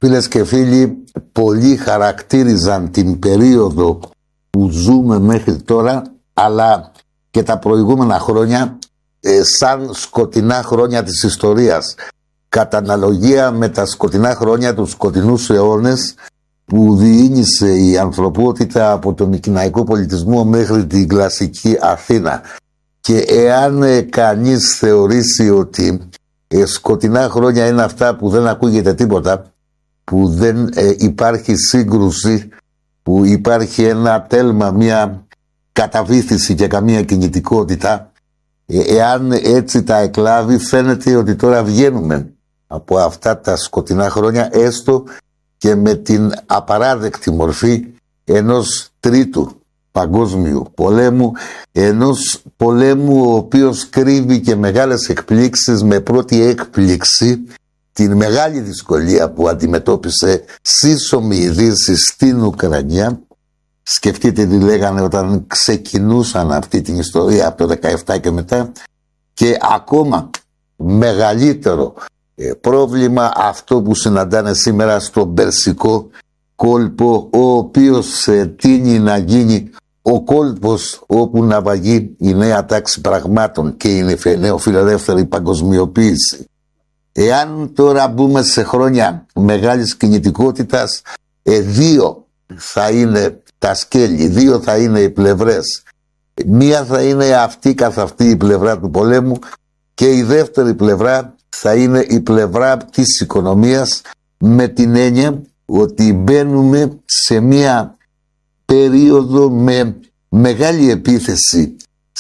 Φίλες και φίλοι, πολλοί χαρακτήριζαν την περίοδο που ζούμε μέχρι τώρα, αλλά και τα προηγούμενα χρόνια, σαν σκοτεινά χρόνια της ιστορίας, κατά αναλογία με τα σκοτεινά χρόνια, τους σκοτεινούς αιώνες που διήνυσε η ανθρωπότητα από τον οικιναϊκό πολιτισμό μέχρι την κλασική Αθήνα. Και εάν κανείς θεωρήσει ότι σκοτεινά χρόνια είναι αυτά που δεν ακούγεται τίποτα, που δεν υπάρχει σύγκρουση, που υπάρχει ένα τέλμα, μια καταβήθηση και καμία κινητικότητα, εάν έτσι τα εκλάβει, φαίνεται ότι τώρα βγαίνουμε από αυτά τα σκοτεινά χρόνια, έστω και με την απαράδεκτη μορφή ενός τρίτου παγκόσμιου πολέμου, ενός πολέμου ο οποίος κρύβει και μεγάλες εκπλήξεις, με πρώτη έκπληξη την μεγάλη δυσκολία που αντιμετώπισε σύσσωμη η Δύση στην Ουκρανία. Σκεφτείτε τι λέγανε όταν ξεκινούσαν αυτή την ιστορία από το 17 και μετά. Και ακόμα μεγαλύτερο πρόβλημα αυτό που συναντάνε σήμερα στον Περσικό κόλπο, ο οποίος τείνει να γίνει ο κόλπος όπου ναυαγεί η νέα τάξη πραγμάτων και η νεοφιλελεύθερη παγκοσμιοποίηση. Εάν τώρα μπούμε σε χρόνια μεγάλης κινητικότητας, δύο θα είναι τα σκέλη, δύο θα είναι οι πλευρές. Μία θα είναι αυτή καθ' αυτή η πλευρά του πολέμου και η δεύτερη πλευρά θα είναι η πλευρά της οικονομίας, με την έννοια ότι μπαίνουμε σε μία περίοδο με μεγάλη επίθεση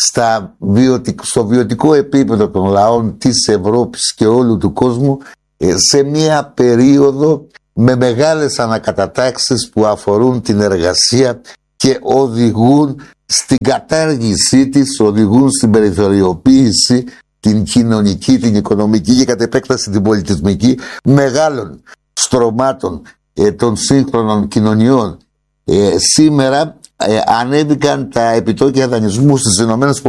στο βιωτικό επίπεδο των λαών της Ευρώπης και όλου του κόσμου, σε μία περίοδο με μεγάλες ανακατατάξεις που αφορούν την εργασία και οδηγούν στην κατάργησή της, οδηγούν στην περιθωριοποίηση την κοινωνική, την οικονομική και κατ' επέκταση την πολιτισμική μεγάλων στρωμάτων των σύγχρονων κοινωνιών. Σήμερα ανέβηκαν τα επιτόκια δανεισμού στις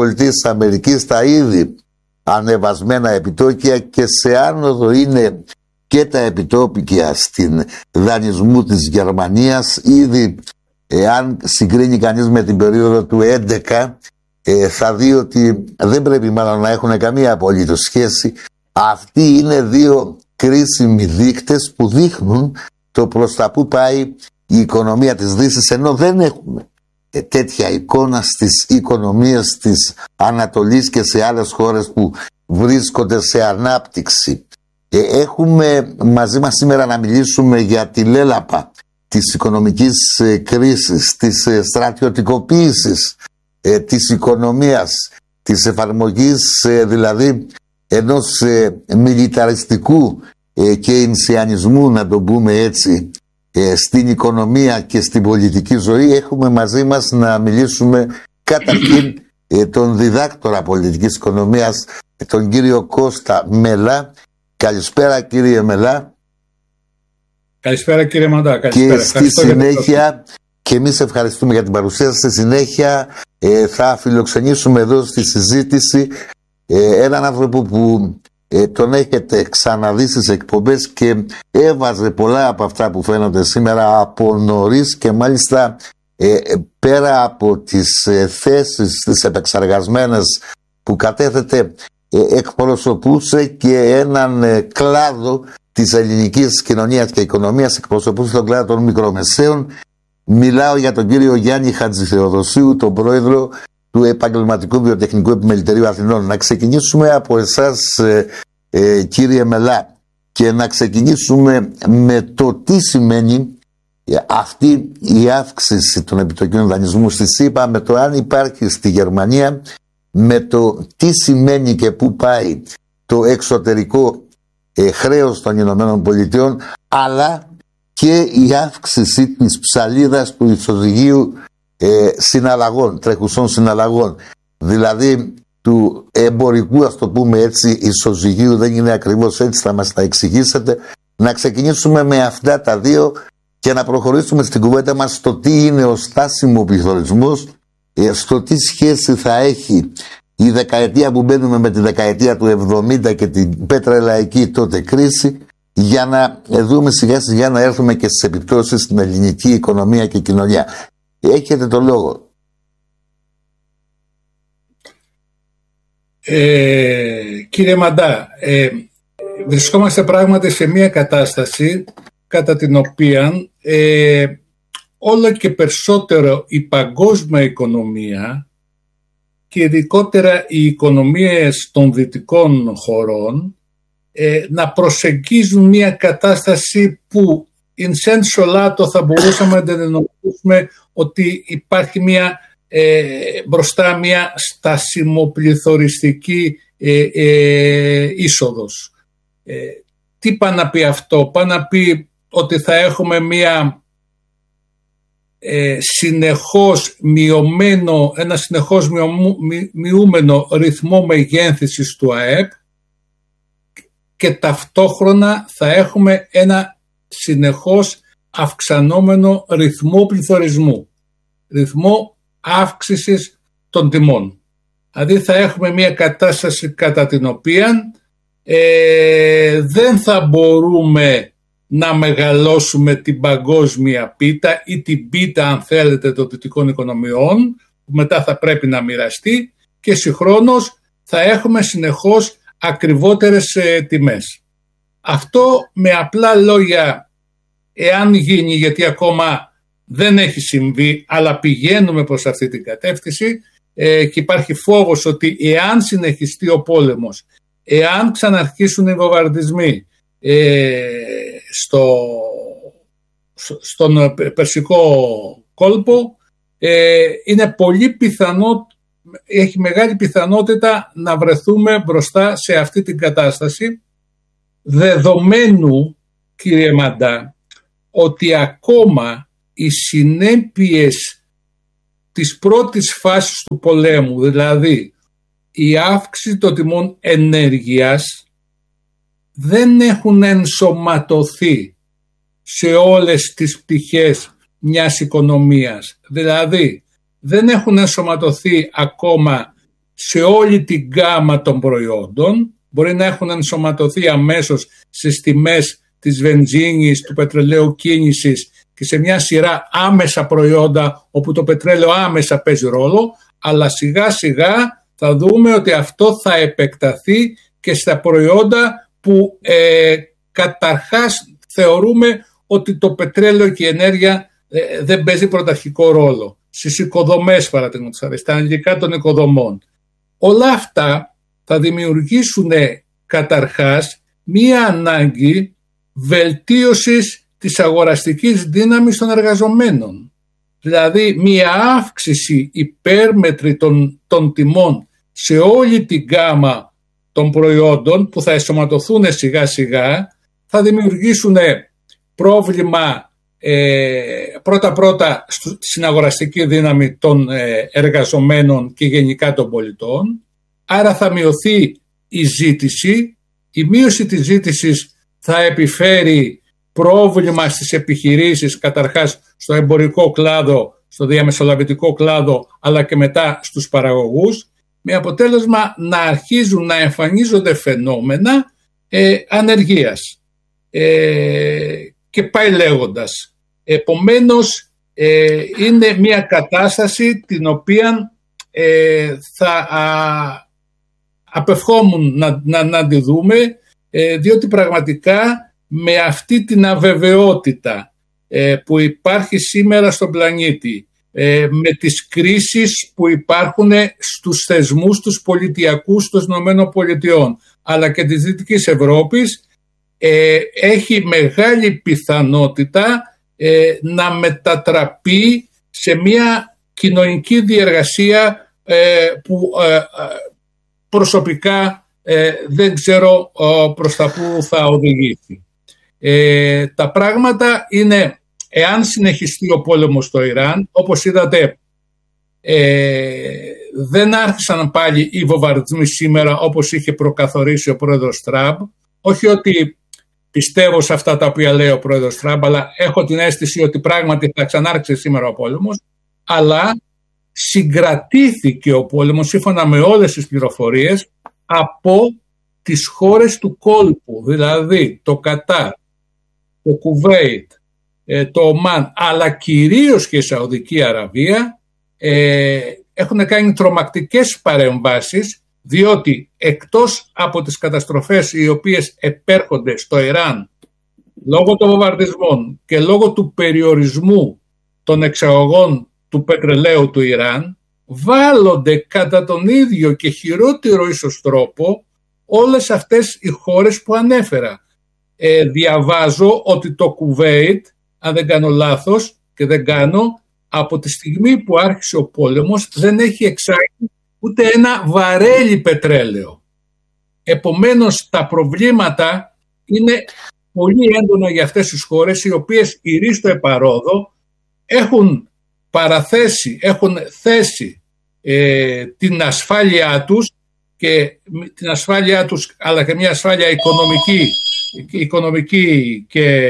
ΗΠΑ, τα ήδη ανεβασμένα επιτόκια, και σε άνοδο είναι και τα επιτόκια στην δανεισμού της Γερμανίας. Ήδη, αν συγκρίνει κανείς με την περίοδο του 2011, θα δει ότι δεν πρέπει μάλλον να έχουν καμία απολύτως σχέση. Αυτοί είναι δύο κρίσιμοι δείκτες που δείχνουν το προς τα που πάει η οικονομία της Δύσης, ενώ δεν έχουμε τέτοια εικόνα στις οικονομίες της Ανατολής και σε άλλες χώρες που βρίσκονται σε ανάπτυξη. Έχουμε μαζί μας σήμερα να μιλήσουμε για τη λέλαπα της οικονομικής κρίσης, της στρατιωτικοποίησης της οικονομίας, της εφαρμογής δηλαδή ενός μιλιταριστικού κεινσιανισμού, να το πούμε έτσι, στην οικονομία και στην πολιτική ζωή. Έχουμε μαζί μας να μιλήσουμε καταρχήν τον διδάκτορα πολιτικής οικονομίας, τον κύριο Κώστα Μελά. Καλησπέρα κύριε Μελά. Καλησπέρα κύριε Μαντά. Και στη συνέχεια, και εμείς ευχαριστούμε για την παρουσία σας, στη συνέχεια θα φιλοξενήσουμε εδώ στη συζήτηση έναν άνθρωπο που τον έχετε ξαναδεί στις εκπομπές και έβαζε πολλά από αυτά που φαίνονται σήμερα από νωρίς, και μάλιστα πέρα από τις θέσεις τις επεξεργασμένες που κατέθετε, εκπροσωπούσε και έναν κλάδο της ελληνικής κοινωνίας και οικονομίας, εκπροσωπούσε τον κλάδο των μικρομεσαίων. Μιλάω για τον κύριο Γιάννη Χατζηθεοδοσίου, τον πρόεδρο του Επαγγελματικού Βιοτεχνικού Επιμελητηρίου Αθηνών. Να ξεκινήσουμε από εσάς κύριε Μελά, και να ξεκινήσουμε με το τι σημαίνει αυτή η αύξηση των επιτοκίων δανεισμού στη ΣΥΠΑ, με το αν υπάρχει στη Γερμανία, με το τι σημαίνει και πού πάει το εξωτερικό χρέος των Ηνωμένων Πολιτειών, αλλά και η αύξηση της ψαλίδας του ισοζυγίου συναλλαγών, τρεχουσών συναλλαγών, δηλαδή του εμπορικού, ας το πούμε έτσι, ισοζυγίου. Δεν είναι ακριβώς έτσι, θα μας τα εξηγήσετε. Να ξεκινήσουμε με αυτά τα δύο και να προχωρήσουμε στην κουβέντα μας στο τι είναι ο στάσιμο πληθωρισμός, στο τι σχέση θα έχει η δεκαετία που μπαίνουμε με τη δεκαετία του 70 και την πετρελαϊκή τότε κρίση, για να δούμε σιγά σιγά να έρθουμε και στις επιπτώσεις στην ελληνική οικονομία και κοινωνία. Έχετε το λόγο. Κύριε Μαντά, βρισκόμαστε πράγματι σε μια κατάσταση κατά την οποία όλο και περισσότερο η παγκόσμια οικονομία και ειδικότερα οι οικονομίες των δυτικών χωρών να προσεγγίζουν μια κατάσταση που in senso lato θα μπορούσαμε να δενοποιήσουμε ότι υπάρχει μπροστά μια στασιμοπληθωριστική είσοδος. Τι πάει να πει αυτό? Πάει να πει ότι θα έχουμε ένα συνεχώς μειούμενο ρυθμό μεγένθησης του ΑΕΠ και ταυτόχρονα θα έχουμε ένα συνεχώς αυξανόμενο ρυθμό πληθωρισμού, ρυθμό αύξησης των τιμών. Δηλαδή θα έχουμε μια κατάσταση κατά την οποία δεν θα μπορούμε να μεγαλώσουμε την παγκόσμια πίτα ή την πίτα, αν θέλετε, των δυτικών οικονομιών, που μετά θα πρέπει να μοιραστεί, και συγχρόνως θα έχουμε συνεχώς ακριβότερες τιμές. Αυτό με απλά λόγια, εάν γίνει, γιατί ακόμα δεν έχει συμβεί, αλλά πηγαίνουμε προς αυτή την κατεύθυνση και υπάρχει φόβος ότι εάν συνεχιστεί ο πόλεμος, εάν ξαναρχίσουν οι βομβαρδισμοί στον Περσικό κόλπο, είναι πολύ πιθανό, έχει μεγάλη πιθανότητα να βρεθούμε μπροστά σε αυτή την κατάσταση, δεδομένου, κύριε Μαντά, ότι ακόμα οι συνέπειες της πρώτης φάσης του πολέμου, δηλαδή η αύξηση των τιμών ενέργειας, δεν έχουν ενσωματωθεί σε όλες τις πτυχές μιας οικονομίας. Δηλαδή δεν έχουν ενσωματωθεί ακόμα σε όλη την γκάμα των προϊόντων. Μπορεί να έχουν ενσωματωθεί αμέσως στις τιμές της βενζίνης, του πετρελαίου κίνησης και σε μια σειρά άμεσα προϊόντα όπου το πετρέλαιο άμεσα παίζει ρόλο, αλλά σιγά σιγά θα δούμε ότι αυτό θα επεκταθεί και στα προϊόντα που καταρχάς θεωρούμε ότι το πετρέλαιο και η ενέργεια δεν παίζει πρωταρχικό ρόλο. Στις οικοδομές, παραδείγματος χάρη, στα αγγλικά των οικοδομών. Όλα αυτά θα δημιουργήσουν καταρχάς μία ανάγκη βελτίωσης της αγοραστικής δύναμης των εργαζομένων. Δηλαδή μία αύξηση υπέρμετρη των τιμών σε όλη την γκάμα των προϊόντων που θα ενσωματωθούν σιγά σιγά, θα δημιουργήσουν πρόβλημα πρώτα στην αγοραστική δύναμη των εργαζομένων και γενικά των πολιτών. Άρα θα μειωθεί η ζήτηση. Η μείωση της ζήτησης θα επιφέρει πρόβλημα στις επιχειρήσεις, καταρχάς στο εμπορικό κλάδο, στο διαμεσολαβητικό κλάδο, αλλά και μετά στους παραγωγούς, με αποτέλεσμα να αρχίζουν να εμφανίζονται φαινόμενα ανεργίας. Και πάει λέγοντας. Επομένως, είναι μια κατάσταση την οποία θα απευχόμουν να τη δούμε, διότι πραγματικά με αυτή την αβεβαιότητα που υπάρχει σήμερα στον πλανήτη, με τις κρίσεις που υπάρχουν στους θεσμούς τους πολιτιακούς των ΗΠΑ αλλά και της Δυτικής Ευρώπης, έχει μεγάλη πιθανότητα να μετατραπεί σε μια κοινωνική διεργασία που προσωπικά δεν ξέρω προς τα που θα οδηγήσει. Τα πράγματα είναι, εάν συνεχιστεί ο πόλεμος στο Ιράν, όπως είδατε, δεν άρχισαν πάλι οι βομβαρδισμοί σήμερα όπως είχε προκαθορίσει ο πρόεδρος Τραμπ. Όχι ότι πιστεύω σε αυτά τα οποία λέει ο πρόεδρος Τραμπ, αλλά έχω την αίσθηση ότι πράγματι θα ξανάρχισε σήμερα ο πόλεμος, αλλά συγκρατήθηκε ο πόλεμος σύμφωνα με όλες τις πληροφορίες από τις χώρες του κόλπου, δηλαδή το Κατάρ, το Κουβέιτ, το Ομάν, αλλά κυρίως και η Σαουδική Αραβία, έχουν κάνει τρομακτικές παρεμβάσεις, διότι εκτός από τις καταστροφές οι οποίες επέρχονται στο Ιράν λόγω των βομβαρδισμών και λόγω του περιορισμού των εξαγωγών του πετρελαίου του Ιράν, βάλλονται κατά τον ίδιο και χειρότερο ίσως τρόπο όλες αυτές οι χώρες που ανέφερα. Διαβάζω ότι το Κουβέιτ, αν δεν κάνω λάθος και δεν κάνω, από τη στιγμή που άρχισε ο πόλεμος δεν έχει εξάγει ούτε ένα βαρέλι πετρέλαιο. Επομένως τα προβλήματα είναι πολύ έντονα για αυτές τις χώρες, οι οποίες ηρίστο επαρόδο έχουν παραθέσει, έχουν θέσει την ασφάλειά τους, και την ασφάλειά τους, αλλά και μια ασφάλεια οικονομική και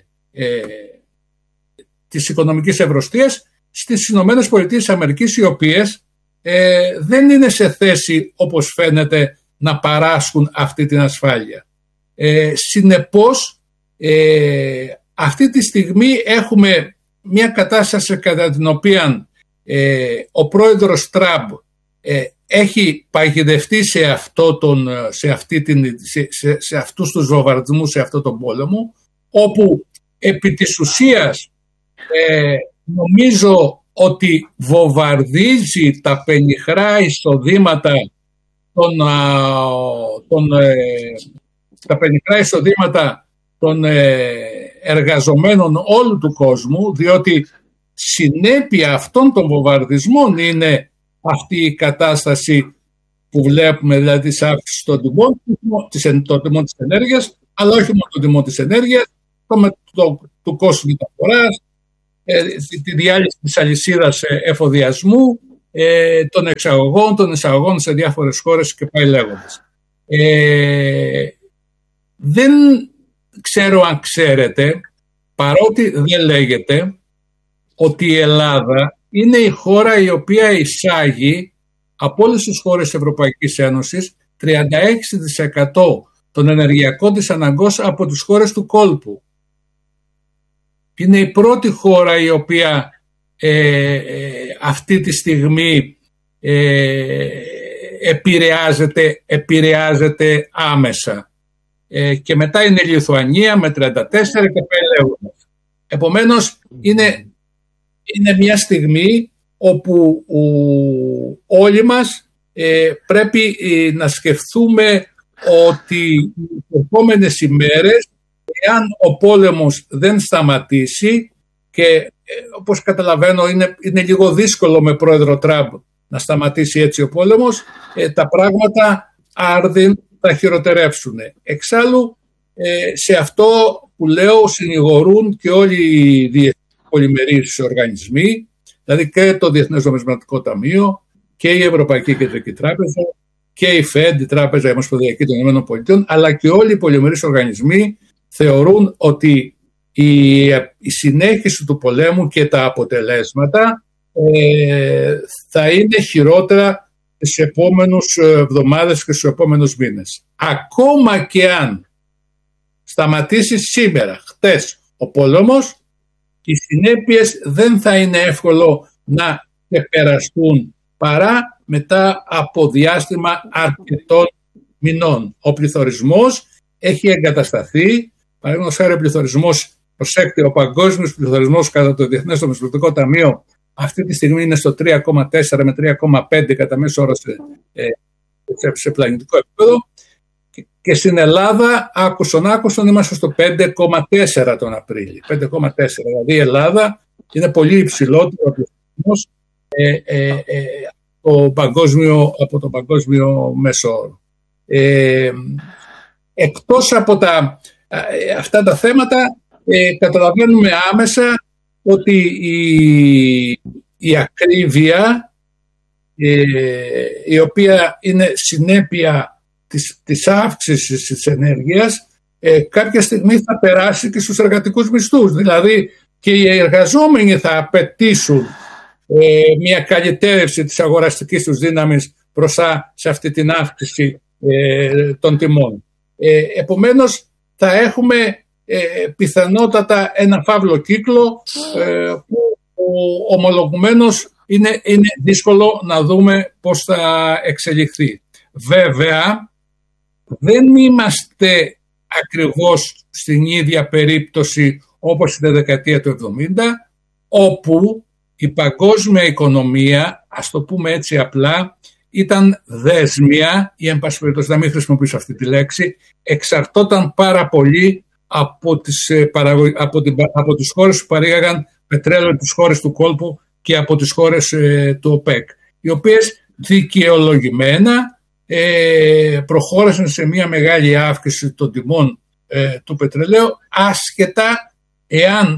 της οικονομικής ευρωστίας στις Ηνωμένες Πολιτείες Αμερικής, οι οποίες δεν είναι σε θέση, όπως φαίνεται, να παράσχουν αυτή την ασφάλεια. Συνεπώς, αυτή τη στιγμή έχουμε μια κατάσταση κατά την οποία ο πρόεδρος Τραμπ έχει παγιδευτεί σε αυτούς τους βομβαρδισμούς, σε αυτόν τον πόλεμο, όπου επί της ουσίας νομίζω ότι βομβαρδίζει τα πενιχρά εισοδήματα των εργαζομένων όλου του κόσμου, διότι συνέπεια αυτών των βομβαρδισμών είναι αυτή η κατάσταση που βλέπουμε, δηλαδή της αύξησης των τιμών της ενέργειας, αλλά όχι μόνο των τιμών της ενέργειας, του κόστου μεταφοράς, τη διάλυση της αλυσίδας εφοδιασμού, των εισαγωγών σε διάφορες χώρες και πάει λέγοντας. Δεν ξέρω αν ξέρετε, παρότι δεν λέγεται, ότι η Ελλάδα είναι η χώρα η οποία εισάγει από όλες τις χώρες της Ευρωπαϊκής Ένωσης 36% των ενεργειακών της αναγκών από τις χώρες του κόλπου. Είναι η πρώτη χώρα η οποία αυτή τη στιγμή επηρεάζεται άμεσα. Και μετά είναι η Λιθουανία με 34% και πάει λέγοντας. Επομένως είναι μια στιγμή όπου όλοι μας πρέπει να σκεφτούμε ότι οι επόμενες ημέρες, εάν ο πόλεμος δεν σταματήσει, και όπως καταλαβαίνω είναι λίγο δύσκολο με πρόεδρο Τραμπ να σταματήσει έτσι ο πόλεμος, τα πράγματα άρδιν θα χειροτερεύσουν. Εξάλλου σε αυτό που λέω συνηγορούν και όλοι οι διεθνείς πολυμερείς οργανισμοί, δηλαδή και το Διεθνές Νομισματικό Ταμείο και η Ευρωπαϊκή Κεντρική Τράπεζα και η ΦΕΔ, η Τράπεζα Ομοσπονδιακή των ΗΠΑ, αλλά και όλοι οι πολυμερείς οργανισμοί θεωρούν ότι η συνέχιση του πολέμου και τα αποτελέσματα θα είναι χειρότερα στις επόμενες εβδομάδες και στους επόμενους μήνες. Ακόμα και αν σταματήσει σήμερα, χτες, ο πόλεμος, οι συνέπειες δεν θα είναι εύκολο να ξεπεραστούν παρά μετά από διάστημα αρκετών μηνών. Ο πληθωρισμός έχει εγκατασταθεί, παραδείγματος χάρη ο πληθωρισμός, προσέξτε, ο παγκόσμιος πληθωρισμός κατά το Διεθνές Νομισματικό Ταμείο αυτή τη στιγμή είναι στο 3,4 με 3,5 κατά μέσο όρο σε πλανητικό επίπεδο, και στην Ελλάδα άκουσον είμαστε στο 5,4 τον Απρίλιο. 5,4, δηλαδή η Ελλάδα είναι πολύ υψηλότερο πληθωρισμός από το παγκόσμιο μέσο όρο. Εκτός από αυτά τα θέματα, καταλαβαίνουμε άμεσα ότι η ακρίβεια, η οποία είναι συνέπεια της αύξησης της ενέργειας, κάποια στιγμή θα περάσει και στους εργατικούς μισθούς. Δηλαδή και οι εργαζόμενοι θα απαιτήσουν μια καλυτέρευση της αγοραστικής τους δύναμης μπροστά σε αυτή την αύξηση των τιμών. Επομένως θα έχουμε πιθανότατα ένα φαύλο κύκλο που ομολογουμένως είναι δύσκολο να δούμε πώς θα εξελιχθεί. Βέβαια, δεν είμαστε ακριβώς στην ίδια περίπτωση όπως στην δεκαετία του 70, όπου η παγκόσμια οικονομία, ας το πούμε έτσι απλά, ήταν δέσμια, ή εν πάση περιπτώσει να μην χρησιμοποιήσω αυτή τη λέξη, εξαρτώταν πάρα πολύ από τις χώρες που παρήγαγαν πετρέλαιο, τις χώρες του κόλπου και από τις χώρες του ΟΠΕΚ, οι οποίες δικαιολογημένα προχώρησαν σε μια μεγάλη αύξηση των τιμών του πετρελαίου, άσχετα εάν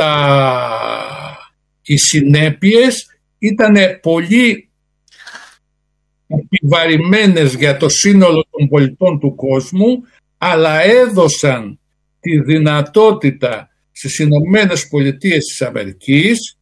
οι συνέπειες ήταν πολύ επιβαρημένες για το σύνολο των πολιτών του κόσμου, αλλά έδωσαν τη δυνατότητα στις Ηνωμένες Πολιτείες της Αμερικής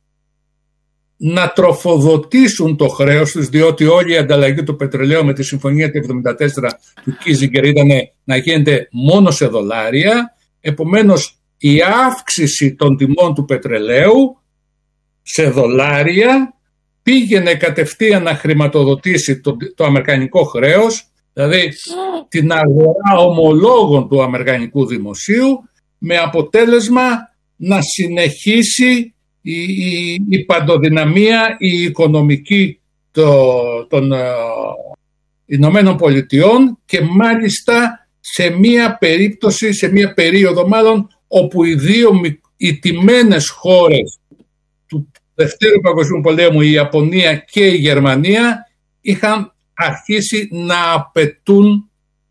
να τροφοδοτήσουν το χρέος τους, διότι όλη η ανταλλαγή του πετρελαίου με τη συμφωνία του 1974 του Κίζιγκερ ήταν να γίνεται μόνο σε δολάρια. Επομένως, η αύξηση των τιμών του πετρελαίου σε δολάρια πήγαινε κατευθείαν να χρηματοδοτήσει το αμερικανικό χρέος, δηλαδή την αγορά ομολόγων του αμερικανικού δημοσίου, με αποτέλεσμα να συνεχίσει η παντοδυναμία, η οικονομική των Ηνωμένων Πολιτειών, και μάλιστα σε μία περίπτωση, σε μία περίοδο μάλλον, όπου οι τιμένες χώρες του Δευτέρου Παγκοσμίου Πολέμου, η Ιαπωνία και η Γερμανία, είχαν αρχίσει να απαιτούν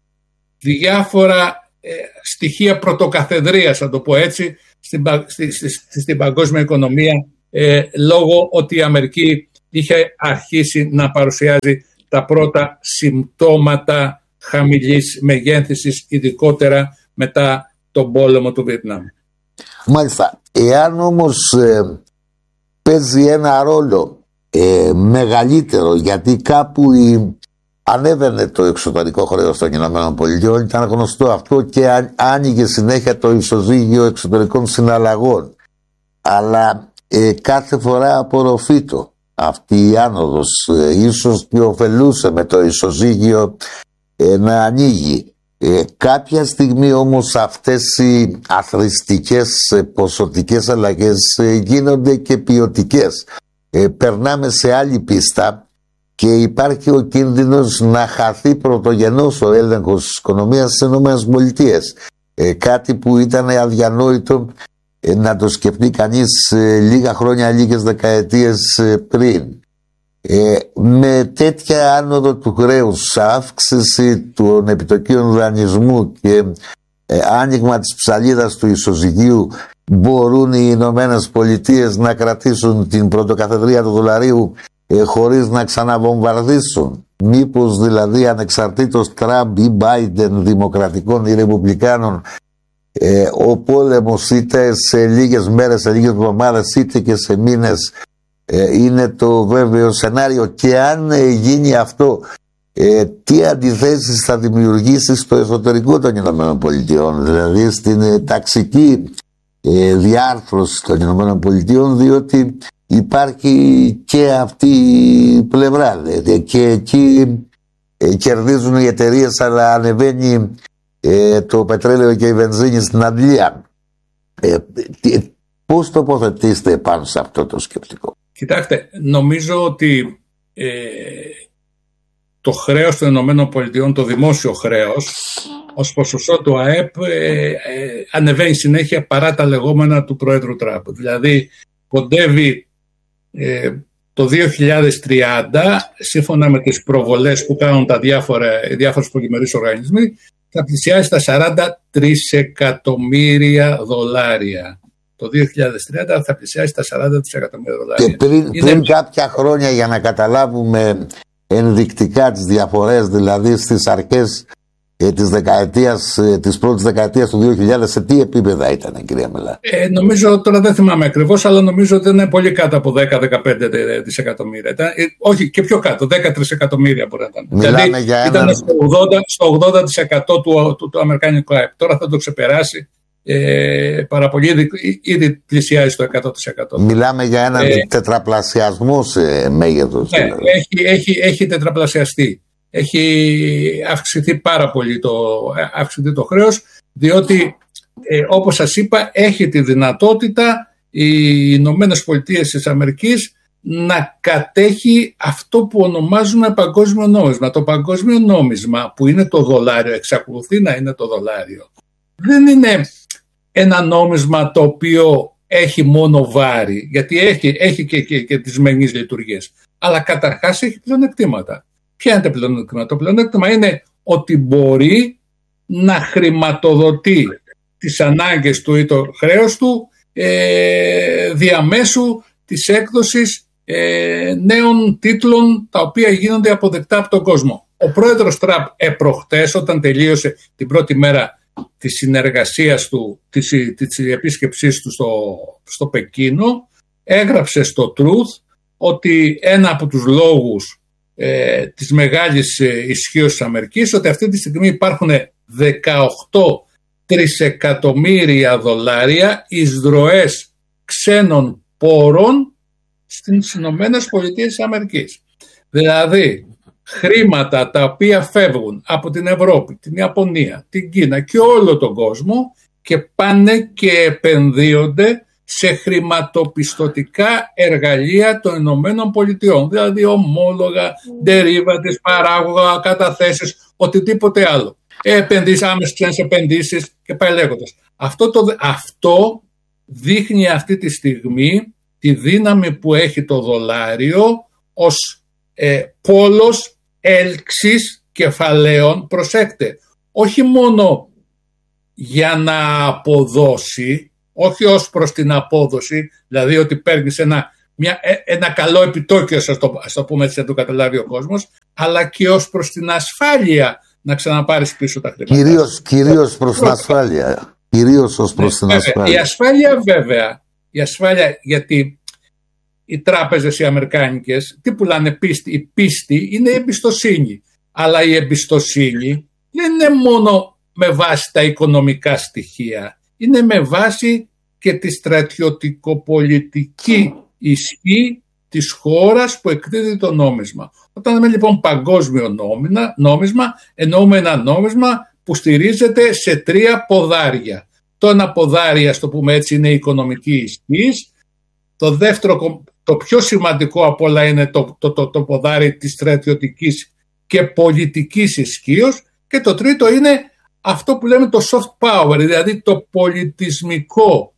διάφορα στοιχεία πρωτοκαθεδρίας, θα το πω έτσι, στην παγκόσμια οικονομία, λόγω ότι η Αμερική είχε αρχίσει να παρουσιάζει τα πρώτα συμπτώματα χαμηλής μεγέθυνσης, ειδικότερα μετά τον πόλεμο του Βιετνάμ. Μάλιστα. Εάν όμως παίζει ένα ρόλο μεγαλύτερο, γιατί κάπου ανέβαινε το εξωτερικό χρέος των ΗΠΑ, ήταν γνωστό αυτό, και άνοιγε συνέχεια το ισοζύγιο εξωτερικών συναλλαγών, αλλά κάθε φορά απορροφήτο αυτή η άνοδος, ίσως και ωφελούσε με το ισοζύγιο να ανοίγει. Κάποια στιγμή όμως αυτές οι αθροιστικές ποσοτικές αλλαγές γίνονται και ποιοτικές. Περνάμε σε άλλη πίστα και υπάρχει ο κίνδυνος να χαθεί πρωτογενώς ο έλεγχος της οικονομίας στις ΗΠΑ. Κάτι που ήταν αδιανόητο να το σκεφτεί κανείς λίγα χρόνια, λίγες δεκαετίες πριν. Με τέτοια άνοδο του χρέους, αύξηση των επιτοκίων δανεισμού και άνοιγμα της ψαλίδας του ισοζυγίου, μπορούν οι Ηνωμένες Πολιτείες να κρατήσουν την πρωτοκαθεδρία του δολαρίου χωρίς να ξαναβομβαρδίσουν? Μήπως δηλαδή, ανεξαρτήτως Τραμπ ή Μπάιντεν, δημοκρατικών ή ρεπουμπλικάνων, ο πόλεμος είτε σε λίγες μέρες, σε λίγες εβδομάδες, είτε και σε μήνες, είναι το βέβαιο σενάριο? Και αν γίνει αυτό, τι αντιθέσεις θα δημιουργήσει στο εσωτερικό των ΗΠΑ, δηλαδή στην ταξική διάρθρωση των ΗΠΑ, διότι υπάρχει και αυτή η πλευρά, δηλαδή, και εκεί κερδίζουν οι εταιρείες, αλλά ανεβαίνει το πετρέλαιο και η βενζίνη στην αντλία. Πώς τοποθετήσετε πάνω σε αυτό το σκεπτικό? Κοιτάξτε, νομίζω ότι το χρέος των ΗΠΑ, το δημόσιο χρέος, ως ποσοστό του ΑΕΠ, ανεβαίνει συνέχεια παρά τα λεγόμενα του Προέδρου Τραμπ. Δηλαδή, κοντεύει το 2030, σύμφωνα με τις προβολές που κάνουν διάφορες πολυμερείς οργανισμοί, θα πλησιάσει στα $43 εκατομμύρια. Το 2030 θα πλησιάσει στα $40 εκατομμύρια. Και πριν κάποια χρόνια, για να καταλάβουμε ενδεικτικά τις διαφορές, δηλαδή στις αρχές της πρώτης δεκαετίας του 2000, σε τι επίπεδα ήταν, κυρία Μελά? Νομίζω, τώρα δεν θυμάμαι ακριβώς, αλλά νομίζω ότι είναι πολύ κάτω από 10-15 δισεκατομμύρια. Όχι, και πιο κάτω, 13 εκατομμύρια μπορεί να ήταν. Μιλάμε δηλαδή ήταν στο 80% του αμερικάνικου ΑΕΠ. Τώρα θα το ξεπεράσει πάρα πολύ, ήδη πλησιάζει στο 100%. Μιλάμε για έναν τετραπλασιασμό σε μέγεθος. Ναι, έχει τετραπλασιαστεί. Έχει αυξηθεί πάρα πολύ το χρέος, διότι όπως σας είπα, έχει τη δυνατότητα οι Ηνωμένες Πολιτείες της Αμερικής να κατέχει αυτό που ονομάζουμε παγκόσμιο νόμισμα. Το παγκόσμιο νόμισμα, που είναι το δολάριο, εξακολουθεί να είναι το δολάριο, δεν είναι ένα νόμισμα το οποίο έχει μόνο βάρη, γιατί έχει και τις μενείς λειτουργίες, αλλά καταρχάς έχει πλεονεκτήματα. Ποια είναι το πλεονέκτημα? Το πλεονέκτημα είναι ότι μπορεί να χρηματοδοτεί τις ανάγκες του ή το χρέος του διαμέσου της έκδοσης νέων τίτλων, τα οποία γίνονται αποδεκτά από τον κόσμο. Ο πρόεδρος Τραμπ προχτές, όταν τελείωσε την πρώτη μέρα της συνεργασίας του, της επίσκεψής του στο Πεκίνο, έγραψε στο Truth ότι ένα από τους λόγους της μεγάλης ισχύως της Αμερικής, ότι αυτή τη στιγμή υπάρχουν 18 τρισεκατομμύρια δολάρια εισρωές ξένων πόρων στις Ηνωμένες Πολιτείες της Αμερικής. Δηλαδή χρήματα τα οποία φεύγουν από την Ευρώπη, την Ιαπωνία, την Κίνα και όλο τον κόσμο και πάνε και επενδύονται σε χρηματοπιστωτικά εργαλεία των Ηνωμένων Πολιτειών, δηλαδή ομόλογα, derivatives, παράγωγα, καταθέσεις, οτιδήποτε άλλο. Επενδύσεις, άμεσες ξένες επενδύσεις και πάει λέγοντας. Αυτό δείχνει αυτή τη στιγμή τη δύναμη που έχει το δολάριο ως πόλος έλξης κεφαλαίων, προσέξτε, όχι μόνο για να αποδώσει, όχι ως προς την απόδοση, δηλαδή ότι παίρνεις ένα καλό επιτόκιο, ας το πούμε έτσι, να το καταλάβει ο κόσμος, αλλά και ως προς την ασφάλεια να ξαναπάρεις πίσω τα χρήματα. Κυρίως προς την ασφάλεια. Κυρίως ως προς την ασφάλεια. Η ασφάλεια βέβαια, γιατί οι τράπεζες οι αμερικάνικες, τι πουλάνε πίστη? Η πίστη είναι η εμπιστοσύνη. Αλλά η εμπιστοσύνη δεν είναι μόνο με βάση τα οικονομικά στοιχεία. Είναι με βάση και τη στρατιωτικοπολιτική ισχύ της χώρας που εκδίδει το νόμισμα. Όταν λέμε λοιπόν παγκόσμιο νόμισμα, εννοούμε ένα νόμισμα που στηρίζεται σε 3 ποδάρια. Το ένα ποδάρι, ας το πούμε έτσι, είναι η οικονομική ισχύς. Το δεύτερο, το πιο σημαντικό από όλα, είναι το ποδάρι της στρατιωτικής και πολιτικής ισχύος. Και το τρίτο είναι αυτό που λέμε το soft power, δηλαδή το πολιτισμικό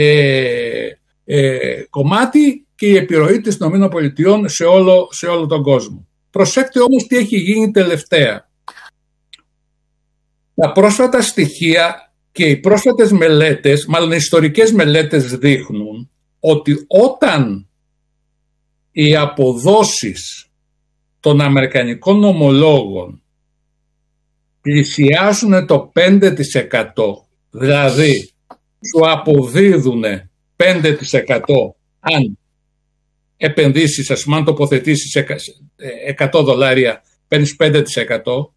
κομμάτι και η επιρροή της ΗΠΑ σε όλο τον κόσμο. Προσέξτε όμως τι έχει γίνει τελευταία. Τα πρόσφατα στοιχεία και οι πρόσφατες μελέτες, μάλλον οι ιστορικές μελέτες, δείχνουν ότι όταν οι αποδόσεις των αμερικανικών ομολόγων πλησιάζουν το 5%, δηλαδή σου αποδίδουν 5% αν επενδύσεις, ας πούμε, αν τοποθετήσεις $100, παίρνεις 5%,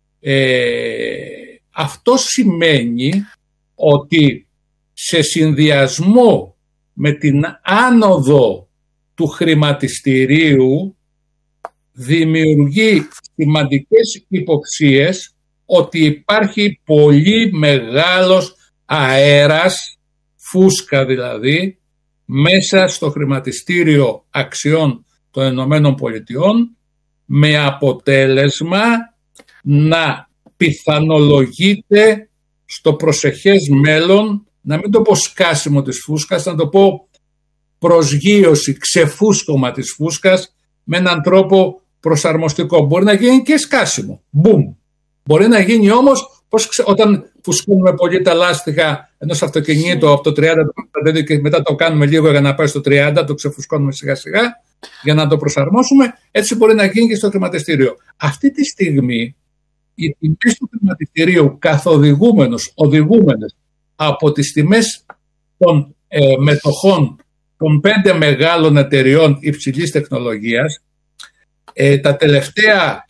αυτό σημαίνει ότι σε συνδυασμό με την άνοδο του χρηματιστηρίου δημιουργεί σημαντικές υποψίες ότι υπάρχει πολύ μεγάλος αέρας, φούσκα δηλαδή, μέσα στο χρηματιστήριο αξιών των Ηνωμένων Πολιτειών, με αποτέλεσμα να πιθανολογείται στο προσεχές μέλλον, να μην το πω σκάσιμο της φούσκας, να το πω προσγείωση, ξεφούσκωμα της φούσκας με έναν τρόπο προσαρμοστικό. Μπορεί να γίνει και σκάσιμο, boom. Μπορεί να γίνει όμως όταν φουσκώνουμε πολύ τα λάστιχα ενός αυτοκινήτου από το 30 και μετά το κάνουμε λίγο για να πάει στο 30, το ξεφουσκώνουμε σιγά σιγά για να το προσαρμόσουμε, έτσι μπορεί να γίνει και στο χρηματιστήριο. Αυτή τη στιγμή οι τιμές του χρηματιστηρίου οδηγούμενες από τις τιμές των μετοχών των 5 μεγάλων εταιριών υψηλής τεχνολογίας, τα τελευταία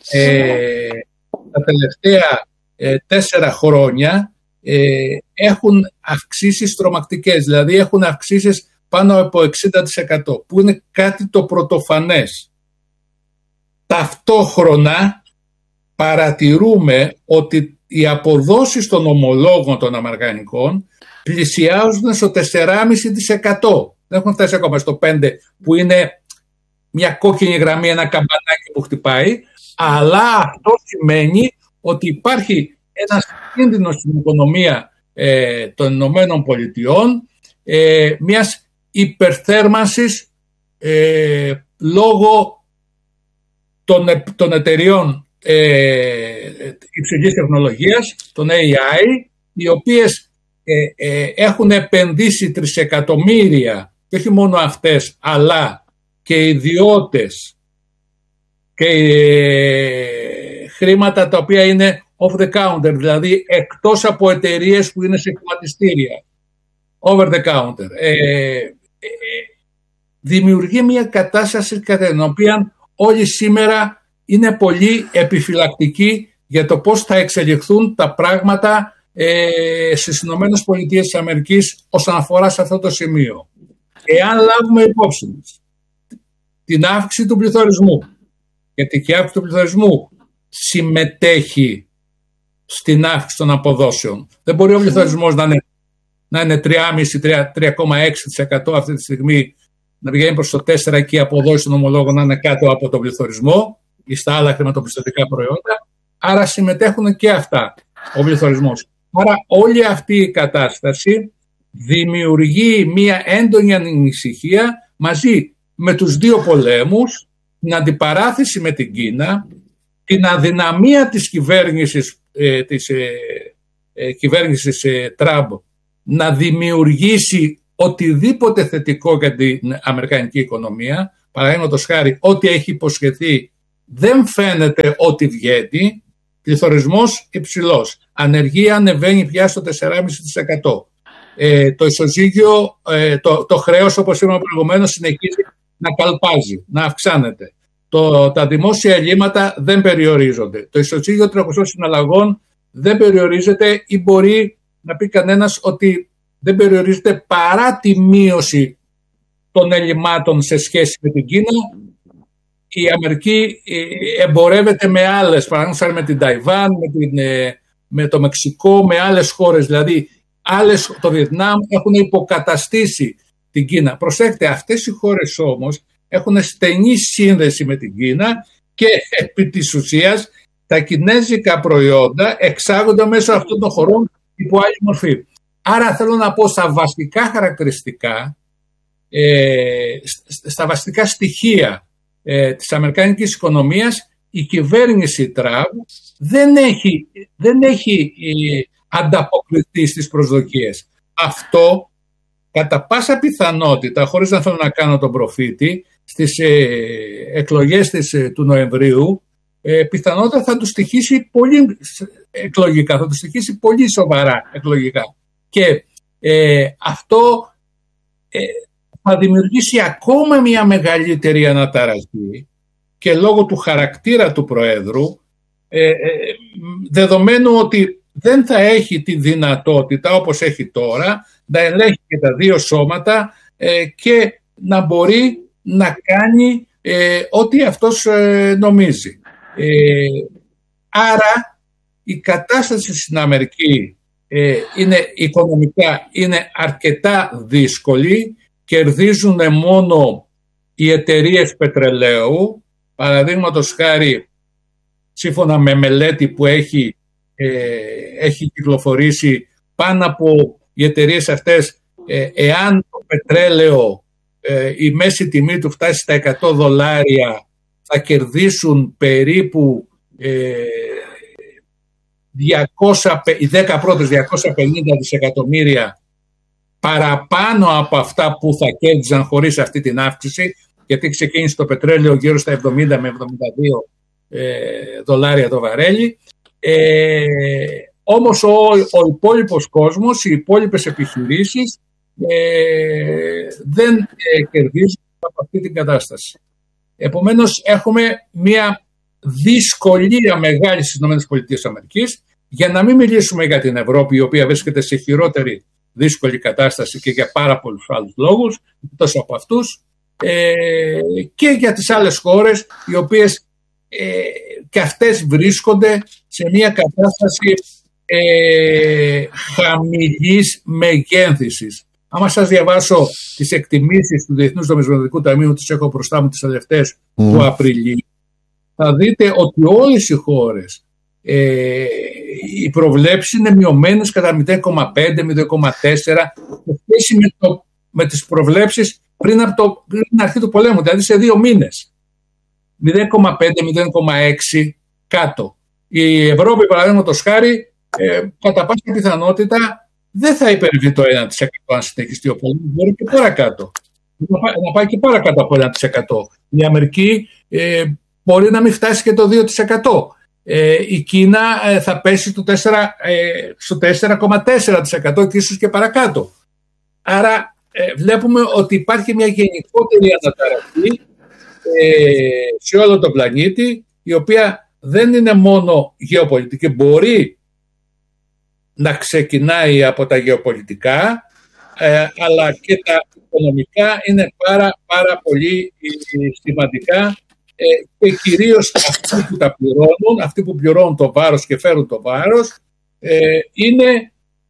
4 χρόνια έχουν αυξήσεις τρομακτικές, δηλαδή έχουν αυξήσεις πάνω από 60%, που είναι κάτι το πρωτοφανές. Ταυτόχρονα παρατηρούμε ότι οι αποδόσεις των ομολόγων των αμερικανικών πλησιάζουν στο 4,5%. Δεν έχουν φτάσει ακόμα στο 5%, που είναι μια κόκκινη γραμμή, ένα καμπανάκι που χτυπάει, αλλά αυτό σημαίνει ότι υπάρχει ένας κίνδυνος στην οικονομία των Ηνωμένων Πολιτειών, μιας υπερθέρμανσης λόγω των εταιριών υψηλής τεχνολογίας, των AI, οι οποίες έχουν επενδύσει τρισεκατομμύρια, και όχι μόνο αυτές, αλλά και ιδιώτες και χρήματα τα οποία είναι off the counter, δηλαδή εκτός από εταιρείες που είναι σε χρηματιστήρια, over the counter. Δημιουργεί μια κατάσταση κατά την οποία όλοι σήμερα είναι πολύ επιφυλακτικοί για το πώς θα εξελιχθούν τα πράγματα στις Ηνωμένες Πολιτείες της Αμερικής όσον αφορά σε αυτό το σημείο. Εάν λάβουμε υπόψη μας την αύξηση του πληθωρισμού, γιατί και η αύξηση του πληθωρισμού συμμετέχει στην αύξηση των αποδόσεων. Δεν μπορεί ο πληθωρισμός να είναι 3,5-3,6% αυτή τη στιγμή, να πηγαίνει προς το 4% και οι αποδόσεις των ομολόγων να είναι κάτω από τον πληθωρισμό ή στα άλλα χρηματοπιστωτικά προϊόντα. Άρα συμμετέχουν και αυτά ο πληθωρισμός. Άρα όλη αυτή η κατάσταση δημιουργεί μια έντονη ανησυχία μαζί με τους δύο πολέμους, την αντιπαράθεση με την Κίνα, την αδυναμία της κυβέρνησης Τραμπ να δημιουργήσει οτιδήποτε θετικό για την αμερικανική οικονομία. Παραδείγματος χάρη, ό,τι έχει υποσχεθεί δεν φαίνεται ότι βγαίνει. Πληθωρισμός υψηλός. Ανεργία ανεβαίνει πια στο 4,5%. Το ισοζύγιο, το χρέος, όπως είπαμε προηγουμένως, συνεχίζει να καλπάζει, να αυξάνεται. Τα δημόσια ελλείμματα δεν περιορίζονται. Το ισοζύγιο τρέχουσων συναλλαγών δεν περιορίζεται, ή μπορεί να πει κανένας ότι δεν περιορίζεται παρά τη μείωση των ελλειμμάτων σε σχέση με την Κίνα. Η Αμερική εμπορεύεται με άλλες, παραδείγματος με την Ταϊβάν, με το Μεξικό, με άλλες χώρες, δηλαδή το Βιετνάμ έχουν υποκαταστήσει την Κίνα. Προσέξτε, αυτές οι χώρες όμως έχουν στενή σύνδεση με την Κίνα και επί της ουσίας τα κινέζικα προϊόντα εξάγονται μέσω αυτών των χωρών υπό άλλη μορφή. Άρα θέλω να πω, στα βασικά χαρακτηριστικά, στα βασικά στοιχεία της αμερικανικής οικονομίας, η κυβέρνηση Τραμπ δεν έχει ανταποκριθεί στις προσδοκίες. Αυτό κατά πάσα πιθανότητα, χωρίς να θέλω να κάνω τον προφήτη, στις εκλογές του Νοεμβρίου, πιθανότητα θα του στοιχήσει πολύ εκλογικά, θα του στοιχήσει πολύ σοβαρά εκλογικά. Και αυτό θα δημιουργήσει ακόμα μια μεγαλύτερη αναταραχή, και λόγω του χαρακτήρα του Προέδρου, δεδομένου ότι δεν θα έχει τη δυνατότητα όπως έχει τώρα να ελέγχει και τα δύο σώματα και να μπορεί να κάνει ό,τι αυτός νομίζει. Άρα η κατάσταση στην Αμερική οικονομικά είναι αρκετά δύσκολη. Κερδίζουν μόνο οι εταιρείες πετρελαίου. Παραδείγματος χάρη, σύμφωνα με μελέτη που έχει κυκλοφορήσει, πάνω από οι εταιρείες αυτές, εάν το πετρέλαιο, η μέση τιμή του φτάσει στα $100, θα κερδίσουν περίπου οι 10 πρώτες 250 δισεκατομμύρια παραπάνω από αυτά που θα κέρδιζαν χωρίς αυτή την αύξηση, γιατί ξεκίνησε το πετρέλαιο γύρω στα $70 με $72 το βαρέλι. Όμως ο υπόλοιπος κόσμος, οι υπόλοιπες επιχειρήσεις δεν κερδίζουν από αυτή την κατάσταση. Επομένως έχουμε μια δυσκολία μεγάλη στις ΗΠΑ, για να μην μιλήσουμε για την Ευρώπη, η οποία βρίσκεται σε χειρότερη δύσκολη κατάσταση και για πάρα πολλούς άλλους λόγους, τόσο από αυτούς, και για τις άλλες χώρες, οι οποίες και αυτές βρίσκονται σε μια κατάσταση χαμηλής μεγέθυνσης. Άμα σας διαβάσω τις εκτιμήσεις του Διεθνούς Νομισματικού Ταμείου, τις έχω μπροστά μου τις τελευταίες του Απριλίου, θα δείτε ότι όλες οι χώρες οι προβλέψεις είναι μειωμένες κατά 0,5-0,4 σε σχέση με τις προβλέψεις πριν την αρχή του πολέμου, δηλαδή σε 2 μήνες. 0,5-0,6 κάτω. Η Ευρώπη, παραδείγματος χάρη, κατά πάσα πιθανότητα δεν θα υπερβεί το 1% αν συνεχιστεί ο πόλεμος, μπορεί και παρακάτω. Να πάει και παρακάτω από 1%. Η Αμερική μπορεί να μην φτάσει και το 2%. Η Κίνα θα πέσει στο 4,4% και ίσως και παρακάτω. Άρα βλέπουμε ότι υπάρχει μια γενικότερη αναταραχή σε όλο τον πλανήτη, η οποία δεν είναι μόνο γεωπολιτική, μπορεί να ξεκινάει από τα γεωπολιτικά, αλλά και τα οικονομικά είναι πάρα πολύ σημαντικά, και κυρίως αυτοί που τα πληρώνουν, αυτοί που πληρώνουν το βάρος και φέρουν το βάρος, είναι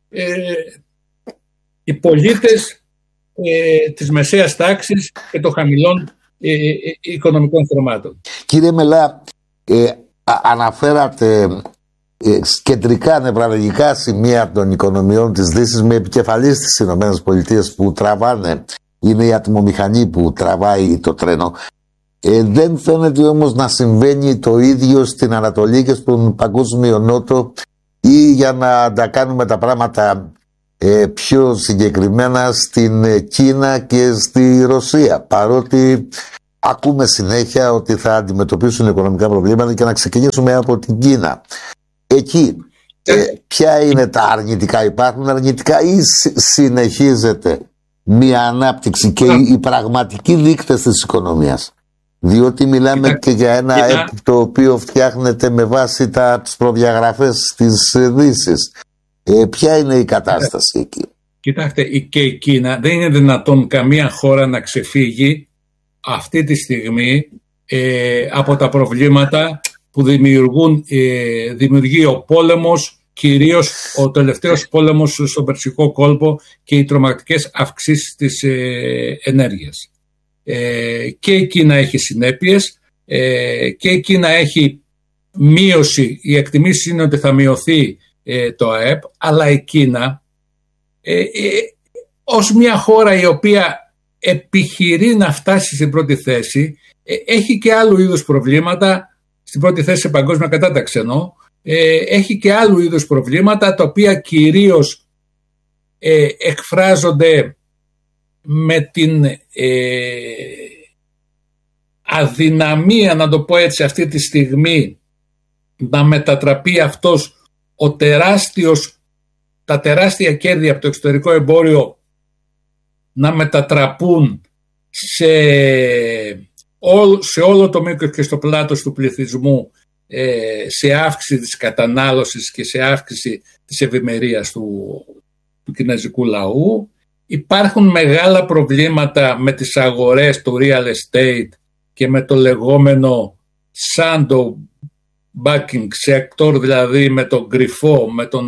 οι πολίτες της μεσαίας τάξης και των χαμηλών οικονομικών θεμάτων. Κύριε Μελά, αναφέρατε κεντρικά νευραλγικά σημεία των οικονομιών της Δύσης με επικεφαλής στις ΗΠΑ που τραβάνε. Είναι η ατμομηχανή που τραβάει το τρένο. Δεν φαίνεται όμως να συμβαίνει το ίδιο στην Ανατολή και στον Παγκόσμιο Νότο, ή, για να τα κάνουμε τα πράγματα πιο συγκεκριμένα, στην Κίνα και στη Ρωσία, παρότι ακούμε συνέχεια ότι θα αντιμετωπίσουν οικονομικά προβλήματα. Και να ξεκινήσουμε από την Κίνα. Εκεί ποια είναι τα αρνητικά? Υπάρχουν αρνητικά ή συνεχίζεται μια ανάπτυξη και οι πραγματικοί δείκτες της οικονομίας? Διότι μιλάμε και για ένα ΕΠ το οποίο φτιάχνεται με βάση τις προδιαγραφές της Δύσης. Ποια είναι η κατάσταση εκεί? Κοιτάξτε, και η Κίνα δεν είναι δυνατόν καμία χώρα να ξεφύγει αυτή τη στιγμή από τα προβλήματα που δημιουργεί ο πόλεμος, κυρίως ο τελευταίος πόλεμος στον Περσικό κόλπο και οι τρομακτικές αυξήσεις της ενέργειας. Και η Κίνα έχει συνέπειες, και η Κίνα έχει μείωση, οι εκτιμήσεις είναι ότι θα μειωθεί το ΑΕΠ, αλλά η Κίνα ως μια χώρα η οποία επιχειρεί να φτάσει στην πρώτη θέση, έχει και άλλου είδους προβλήματα, στην πρώτη θέση σε παγκόσμια κατάταξη εννοώ, έχει και άλλου είδους προβλήματα, τα οποία κυρίως εκφράζονται με την αδυναμία, να το πω έτσι, αυτή τη στιγμή να μετατραπεί αυτός τα τεράστια κέρδη από το εξωτερικό εμπόριο να μετατραπούν σε όλο το μήκος και στο πλάτος του πληθυσμού, σε αύξηση της κατανάλωσης και σε αύξηση της ευημερίας του κινέζικου λαού. Υπάρχουν μεγάλα προβλήματα με τις αγορές, το real estate και με το λεγόμενο shadow banking sector, δηλαδή με τον κρυφό, με τον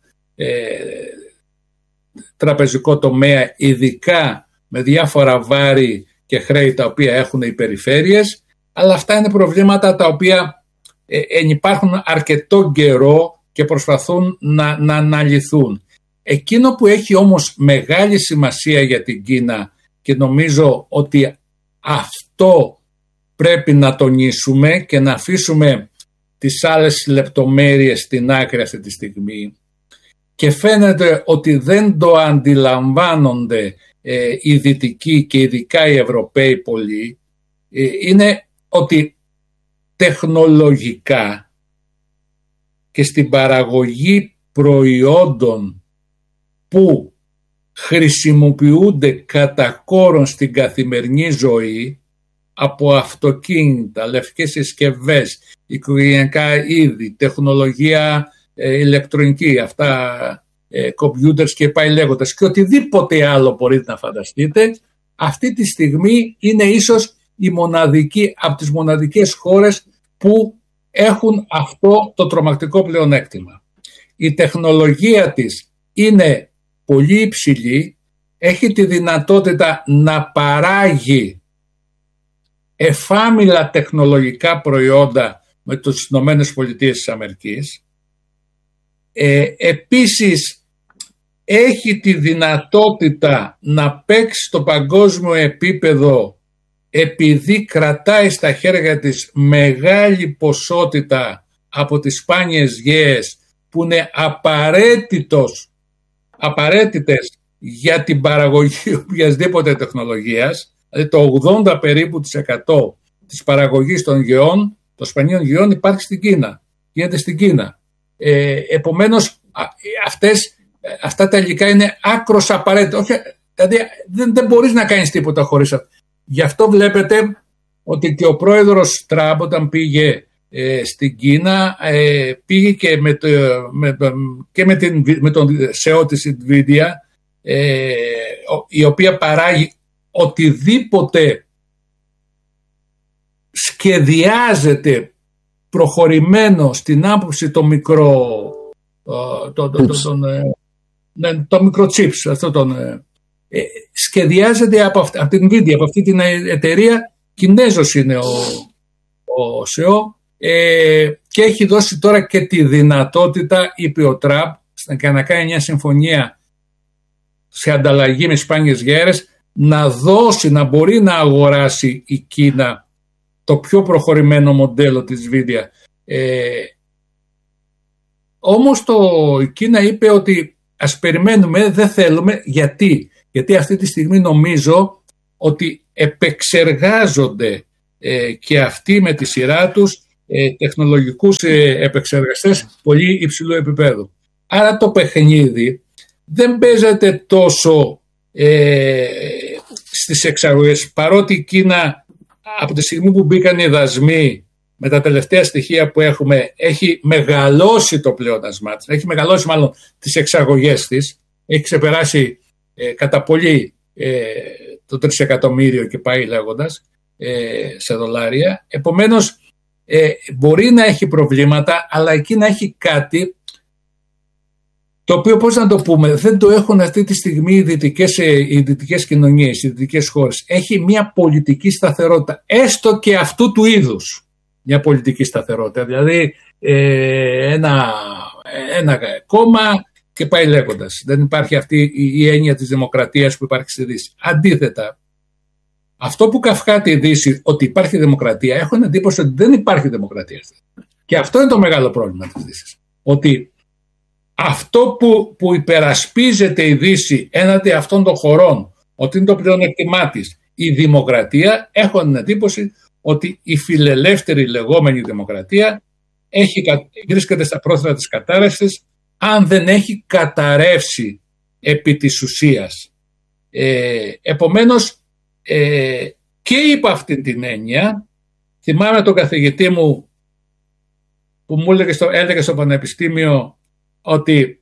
τραπεζικό τομέα, ειδικά με διάφορα βάρη και χρέη τα οποία έχουν οι περιφέρειες, αλλά αυτά είναι προβλήματα τα οποία υπάρχουν αρκετό καιρό και προσπαθούν να αναλυθούν. Εκείνο που έχει όμως μεγάλη σημασία για την Κίνα, και νομίζω ότι αυτό πρέπει να τονίσουμε και να αφήσουμε τις άλλες λεπτομέρειες στην άκρη αυτή τη στιγμή, και φαίνεται ότι δεν το αντιλαμβάνονται οι Δυτικοί και ειδικά οι Ευρωπαίοι πολύ, είναι ότι τεχνολογικά και στην παραγωγή προϊόντων που χρησιμοποιούνται κατά κόρον στην καθημερινή ζωή, από αυτοκίνητα, λευκές συσκευές, οικογενειακά είδη, τεχνολογία ηλεκτρονική, αυτά computers και πάει λέγοντας, και οτιδήποτε άλλο μπορείτε να φανταστείτε, αυτή τη στιγμή είναι ίσως η μοναδική, από τις μοναδικές χώρες που έχουν αυτό το τρομακτικό πλεονέκτημα. Η τεχνολογία της είναι πολύ υψηλή, έχει τη δυνατότητα να παράγει εφάμιλα τεχνολογικά προϊόντα με τις ΗΠΑ. Επίσης έχει τη δυνατότητα να παίξει στο παγκόσμιο επίπεδο, επειδή κρατάει στα χέρια της μεγάλη ποσότητα από τις σπάνιες γέες που είναι απαραίτητες για την παραγωγή οποιασδήποτε τεχνολογίας. Δηλαδή το 80 περίπου % της παραγωγής των γεών, των σπανίων γεών, υπάρχει στην Κίνα. Γίνεται στην Κίνα. Επομένως αυτά τα υλικά είναι άκρως απαραίτητα. Όχι, δηλαδή δεν μπορείς να κάνεις τίποτα χωρίς αυτό. Γι' αυτό βλέπετε ότι και ο πρόεδρος Τραμπ, όταν πήγε στην Κίνα, πήγε και με τον CEO της Nvidia, η οποία παράγει οτιδήποτε σχεδιάζεται προχωρημένο στην άποψη το microchips, σχεδιάζεται από την Nvidia, από αυτή την εταιρεία. Κινέζος είναι ο CEO, και έχει δώσει τώρα και τη δυνατότητα, είπε ο Τραμπ, να κάνει μια συμφωνία σε ανταλλαγή με σπάνιες γέρες, να μπορεί να αγοράσει η Κίνα το πιο προχωρημένο μοντέλο της Nvidia. Όμως η Κίνα είπε ότι ας περιμένουμε, δεν θέλουμε. Γιατί αυτή τη στιγμή νομίζω ότι επεξεργάζονται και αυτοί με τη σειρά τους τεχνολογικούς επεξεργαστές πολύ υψηλού επίπεδου. Άρα το παιχνίδι δεν παίζεται τόσο στις εξαγωγές, παρότι η Κίνα από τη στιγμή που μπήκαν οι δασμοί, με τα τελευταία στοιχεία που έχουμε, έχει μεγαλώσει το πλεόνασμά της, έχει μεγαλώσει μάλλον τις εξαγωγές της, έχει ξεπεράσει κατά πολύ το 3 εκατομμύριο και πάει λέγοντας σε δολάρια. Επομένως μπορεί να έχει προβλήματα, αλλά εκεί να έχει κάτι το οποίο, πώς να το πούμε, δεν το έχουν αυτή τη στιγμή οι δυτικές κοινωνίες, οι δυτικές χώρες. Έχει μια πολιτική σταθερότητα, έστω και αυτού του είδους μια πολιτική σταθερότητα. Δηλαδή ένα κόμμα και πάει λέγοντας. Δεν υπάρχει αυτή η έννοια της δημοκρατίας που υπάρχει στη Δύση. Αντίθετα, αυτό που καυχάται η Δύση ότι υπάρχει δημοκρατία, έχω την εντύπωση ότι δεν υπάρχει δημοκρατία. Και αυτό είναι το μεγάλο πρόβλημα της Δύσης. Ότι αυτό που υπερασπίζεται η Δύση έναντι αυτών των χωρών, ότι είναι το πλεονέκτημά της η δημοκρατία, έχω την εντύπωση ότι η φιλελεύθερη λεγόμενη δημοκρατία βρίσκεται στα πρόθυρα της κατάρρευσης, αν δεν έχει καταρρεύσει επί της ουσίας. Επομένως, και υπό αυτή την έννοια, θυμάμαι τον καθηγητή μου που μου έλεγε στο πανεπιστήμιο ότι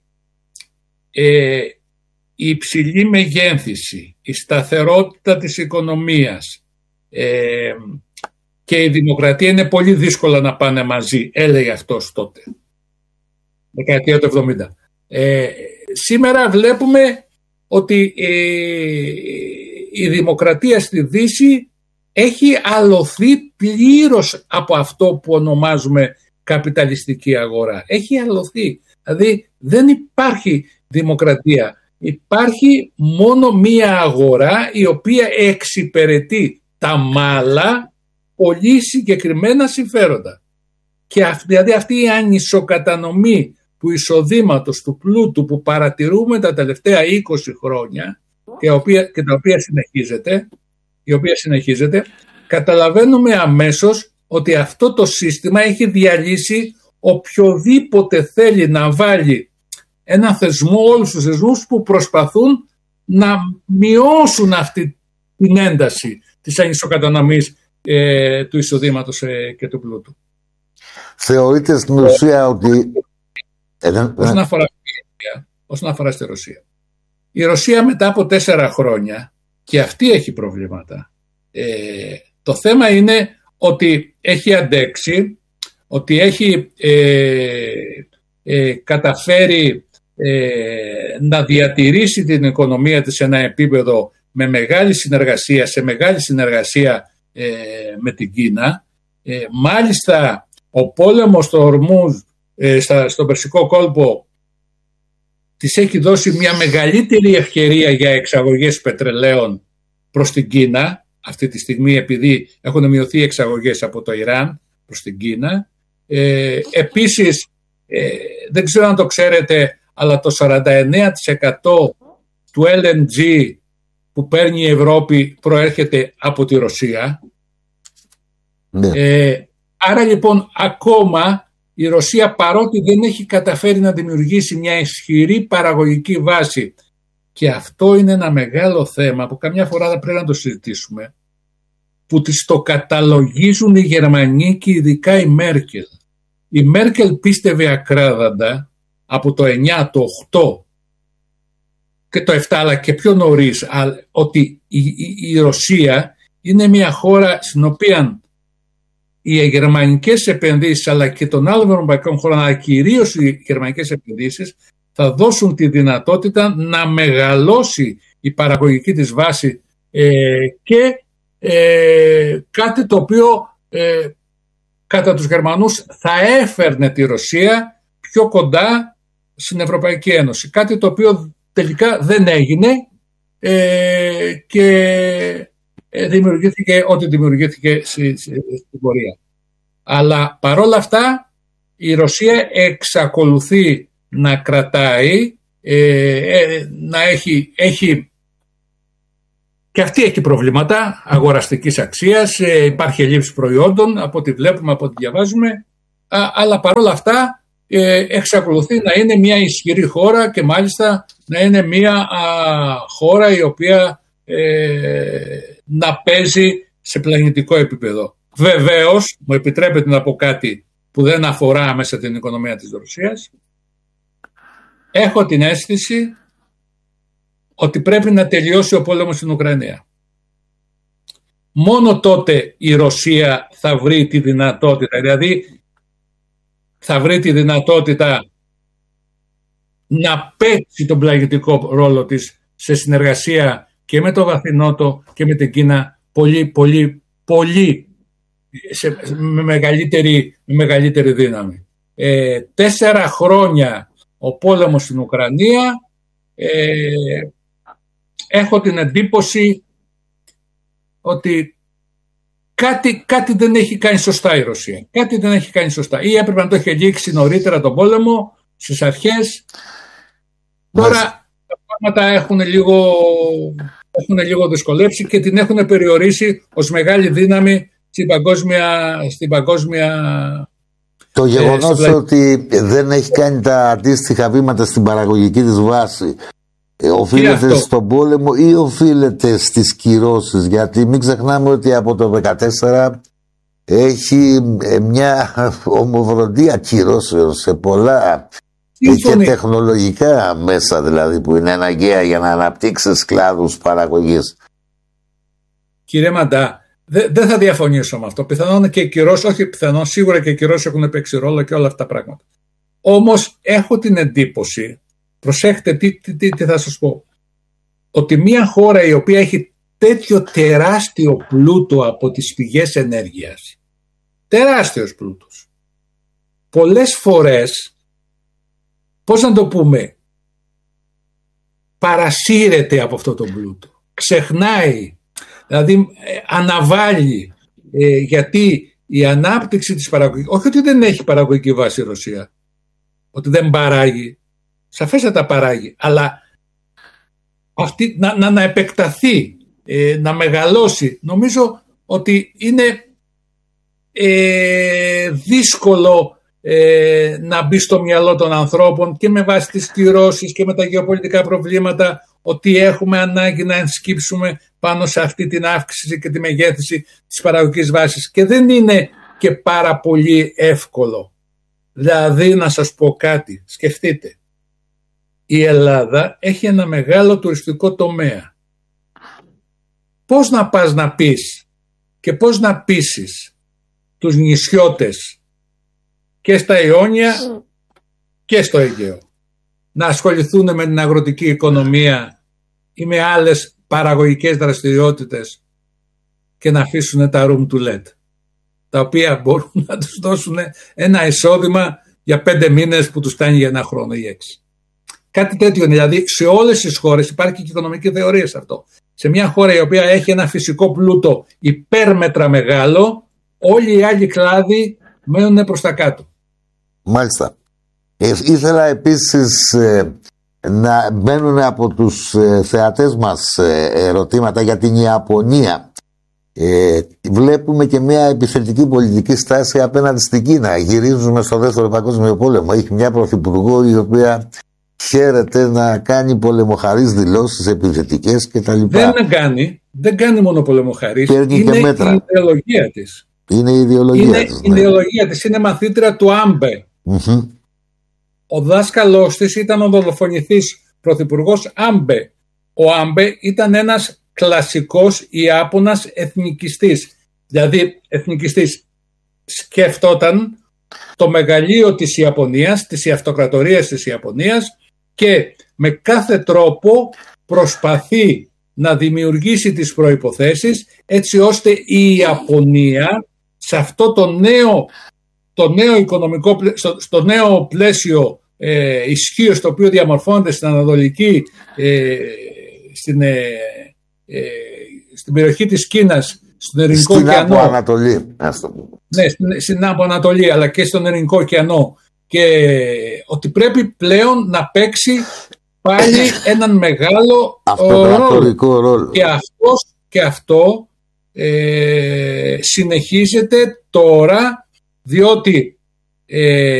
η υψηλή μεγένθηση, η σταθερότητα της οικονομίας και η δημοκρατία είναι πολύ δύσκολα να πάνε μαζί, έλεγε αυτός τότε, δεκαετία του 70. Σήμερα βλέπουμε ότι η δημοκρατία στη Δύση έχει αλωθεί πλήρως από αυτό που ονομάζουμε καπιταλιστική αγορά. Έχει αλωθεί. Δηλαδή δεν υπάρχει δημοκρατία. Υπάρχει μόνο μία αγορά η οποία εξυπηρετεί τα μάλα πολύ συγκεκριμένα συμφέροντα. Και δηλαδή αυτή η ανισοκατανομή του εισοδήματος, του πλούτου που παρατηρούμε τα τελευταία 20 χρόνια και τα οποία συνεχίζεται, καταλαβαίνουμε αμέσως ότι αυτό το σύστημα έχει διαλύσει οποιοδήποτε θέλει να βάλει ένα θεσμό, όλους τους θεσμούς που προσπαθούν να μειώσουν αυτή την ένταση της ανισοκατανομής του εισοδήματος και του πλούτου. Θεωρείτε στην ουσία ότι... Όσον αφορά στη Ρωσία. Η Ρωσία μετά από 4 χρόνια και αυτή έχει προβλήματα. Το θέμα είναι ότι έχει αντέξει, ότι έχει καταφέρει να διατηρήσει την οικονομία της σε ένα επίπεδο με μεγάλη συνεργασία με την Κίνα. Μάλιστα ο πόλεμος στο Ορμούζ, στον Περσικό κόλπο, της έχει δώσει μια μεγαλύτερη ευκαιρία για εξαγωγές πετρελαίων προς την Κίνα αυτή τη στιγμή, επειδή έχουν μειωθεί οι εξαγωγές από το Ιράν προς την Κίνα. Επίσης, δεν ξέρω αν το ξέρετε, αλλά το 49% του LNG που παίρνει η Ευρώπη προέρχεται από τη Ρωσία. Ναι. Άρα λοιπόν ακόμα η Ρωσία, παρότι δεν έχει καταφέρει να δημιουργήσει μια ισχυρή παραγωγική βάση, και αυτό είναι ένα μεγάλο θέμα που καμιά φορά θα πρέπει να το συζητήσουμε, που τις το καταλογίζουν οι Γερμανοί και ειδικά η Μέρκελ. Η Μέρκελ πίστευε ακράδαντα από το 9, το 8 και το 7, αλλά και πιο νωρίς, ότι η Ρωσία είναι μια χώρα στην οποία οι γερμανικές επενδύσεις, αλλά και των άλλων ευρωπαϊκών χωρών, αλλά κυρίως οι γερμανικές επενδύσεις, θα δώσουν τη δυνατότητα να μεγαλώσει η παραγωγική της βάση και κάτι το οποίο κατά τους Γερμανούς θα έφερνε τη Ρωσία πιο κοντά στην Ευρωπαϊκή Ένωση. Κάτι το οποίο τελικά δεν έγινε και δημιουργήθηκε ό,τι δημιουργήθηκε στην πορεία. Αλλά παρόλα αυτά η Ρωσία εξακολουθεί να κρατάει, να έχει και αυτή έχει προβλήματα αγοραστικής αξίας, υπάρχει ελλείψη προϊόντων από ό,τι βλέπουμε, από ό,τι διαβάζουμε, αλλά παρόλα αυτά εξακολουθεί να είναι μια ισχυρή χώρα και μάλιστα να είναι μια χώρα η οποία να παίζει σε πλανητικό επίπεδο. Βεβαίως, μου επιτρέπετε να πω κάτι που δεν αφορά μέσα την οικονομία της Ρωσίας. Έχω την αίσθηση ότι πρέπει να τελειώσει ο πόλεμος στην Ουκρανία. Μόνο τότε η Ρωσία θα βρει τη δυνατότητα, δηλαδή θα βρει τη δυνατότητα να παίξει τον πλανητικό ρόλο της σε συνεργασία και με το Βαθινότο και με την Κίνα πολύ με μεγαλύτερη δύναμη. 4 χρόνια ο πόλεμος στην Ουκρανία, έχω την εντύπωση ότι κάτι δεν έχει κάνει σωστά η Ρωσία. Κάτι δεν έχει κάνει σωστά. Ή έπρεπε να το έχει ελήξει νωρίτερα τον πόλεμο, στις αρχές. Τώρα τα πράγματα έχουν λίγο δυσκολέψει και την έχουν περιορίσει ως μεγάλη δύναμη στην παγκόσμια... Το γεγονός ότι δεν έχει κάνει τα αντίστοιχα βήματα στην παραγωγική της βάση οφείλεται στον πόλεμο ή οφείλεται στις κυρώσεις? Γιατί μην ξεχνάμε ότι από το 2014 έχει μια ομοβροντία κυρώσεων σε πολλά και τεχνολογικά μέσα, δηλαδή, που είναι αναγκαία για να αναπτύξεις κλάδους παραγωγής. Κύριε Μαντά, δεν θα διαφωνήσω με αυτό. Πιθανόν και οι κυρώσεις, όχι πιθανόν, σίγουρα και οι κυρώσεις έχουν παίξει ρόλο και όλα αυτά τα πράγματα. Όμως έχω την εντύπωση, προσέχτε τι θα σας πω, ότι μια χώρα η οποία έχει τέτοιο τεράστιο πλούτο από τις πηγές ενέργειας, τεράστιος πλούτος, πολλές φορές, πώς να το πούμε, παρασύρεται από αυτό το πλούτο, ξεχνάει, δηλαδή αναβάλει, γιατί η ανάπτυξη της παραγωγής, όχι ότι δεν έχει παραγωγική βάση η Ρωσία, ότι δεν παράγει, σαφέστατα παράγει, αλλά αυτή, να επεκταθεί, να μεγαλώσει, νομίζω ότι είναι δύσκολο να μπει στο μυαλό των ανθρώπων και με βάση τις κυρώσεις και με τα γεωπολιτικά προβλήματα ότι έχουμε ανάγκη να ενσκύψουμε πάνω σε αυτή την αύξηση και τη μεγέθυνση της παραγωγικής βάσης. Και δεν είναι και πάρα πολύ εύκολο. Δηλαδή, να σας πω κάτι, σκεφτείτε. Η Ελλάδα έχει ένα μεγάλο τουριστικό τομέα. Πώς να πας να πεις και πώς να πείσεις τους νησιώτες και στα Ιόνια και στο Αιγαίο να ασχοληθούν με την αγροτική οικονομία ή με άλλες παραγωγικές δραστηριότητες και να αφήσουν τα room to let, τα οποία μπορούν να τους δώσουν ένα εισόδημα για 5 μήνες που τους φτάνει για 1 χρόνο ή 6. Κάτι τέτοιο, δηλαδή σε όλες τις χώρες υπάρχει και οικονομική θεωρία σε αυτό. Σε μια χώρα η οποία έχει ένα φυσικό πλούτο υπέρμετρα μεγάλο, όλοι οι άλλοι κλάδοι μένουν προς τα κάτω. Μάλιστα. Ήθελα επίσης να μπαίνουν από τους θεατές μας ερωτήματα για την Ιαπωνία. Βλέπουμε και μια επιθετική πολιτική στάση απέναντι στην Κίνα. Γυρίζουμε στο δεύτερο παγκόσμιο πόλεμο. Έχει μια πρωθυπουργό η οποία χαίρεται να κάνει πολεμοχαρείς δηλώσεις επιθετικές κτλ. Δεν κάνει μόνο πολεμοχαρείς. Παίρνει είναι και μέτρα. Η ιδεολογία της. Είναι η ιδεολογία της. Η ιδεολογία της. Είναι μαθήτρια του Άμπε. Mm-hmm. Ο δάσκαλός της ήταν ο δολοφονηθής πρωθυπουργός Άμπε. Ο Άμπε ήταν ένας κλασικός Ιάπωνας εθνικιστής. Δηλαδή εθνικιστής σκέφτονταν το μεγαλείο της Ιαπωνίας, της αυτοκρατορίας της Ιαπωνίας και με κάθε τρόπο προσπαθεί να δημιουργήσει τις προϋποθέσεις έτσι ώστε η Ιαπωνία σε αυτό το νέο οικονομικό, στο νέο πλαίσιο ισχύως το οποίο διαμορφώνεται στην Ανατολική, στην περιοχή της Κίνας, στον Ειρηνικό ωκεανό. Στην Αποανατολή. Ναι, στην Αποανατολή, αλλά και στον Ειρηνικό ωκεανό. Και ότι πρέπει πλέον να παίξει πάλι έναν μεγάλο αυτοκρατορικό ρόλο. Και αυτό συνεχίζεται τώρα, διότι